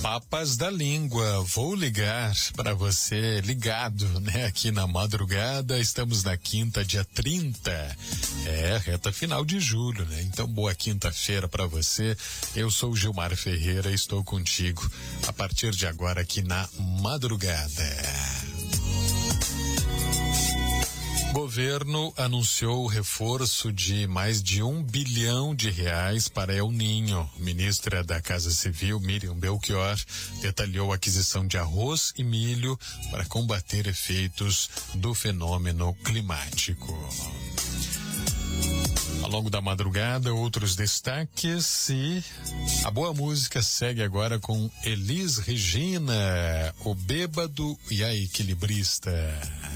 Papas da língua, vou ligar para você ligado, né? Aqui na madrugada, estamos na quinta, dia 30, reta final de julho, né? Então, boa quinta-feira para você. Eu sou o Gilmar Ferreira, estou contigo a partir de agora aqui na madrugada. Governo anunciou o reforço de mais de R$ 1 bilhão para El Ninho. Ministra da Casa Civil, Miriam Belchior, detalhou a aquisição de arroz e milho para combater efeitos do fenômeno climático. Ao longo da madrugada, outros destaques e a boa música segue agora com Elis Regina, o bêbado e a equilibrista.